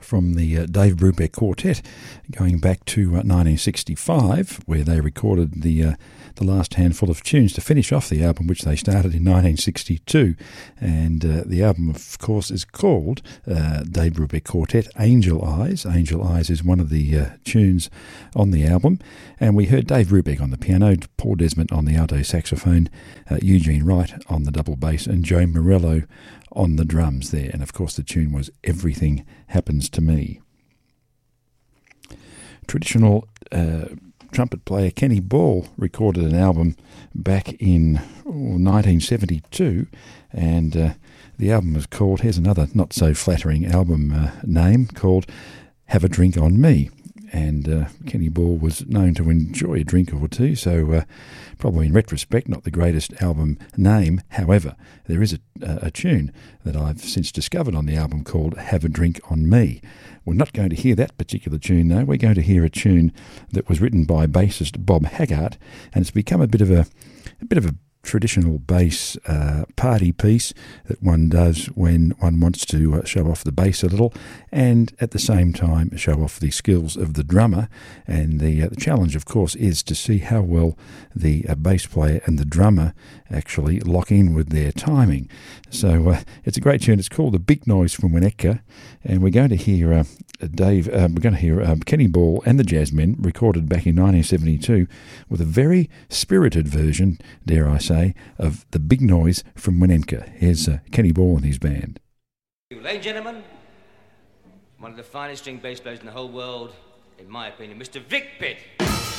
from the Dave Brubeck Quartet, going back to 1965, where they recorded the last handful of tunes to finish off the album, which they started in 1962. And the album, of course, is called Dave Brubeck Quartet Angel Eyes. Angel Eyes is one of the tunes on the album. And we heard Dave Brubeck on the piano, Paul Desmond on the alto saxophone, Eugene Wright on the double bass, and Joe Morello on the drums there. And of course the tune was Everything Happens to Me. Traditional trumpet player Kenny Ball recorded an album back in 1972, and the album was called, here's another not so flattering album name, called Have a Drink on Me. And Kenny Ball was known to enjoy a drink or two, so probably in retrospect not the greatest album name. However, there is a tune that I've since discovered on the album called Have a Drink on Me. We're not going to hear that particular tune, though. We're going to hear a tune that was written by bassist Bob Haggart, and it's become a bit of a traditional bass party piece that one does when one wants to show off the bass a little, and at the same time show off the skills of the drummer. And the challenge, of course, is to see how well the bass player and the drummer actually lock in with their timing. So it's a great tune. It's called The Big Noise from Winnetka, and we're going to hear Kenny Ball and the Jazzmen recorded back in 1972 with a very spirited version, dare I say, of The Big Noise from Winnetka. Here's Kenny Ball and his band. Ladies and gentlemen, one of the finest string bass players in the whole world, in my opinion, Mr. Vic Pitt.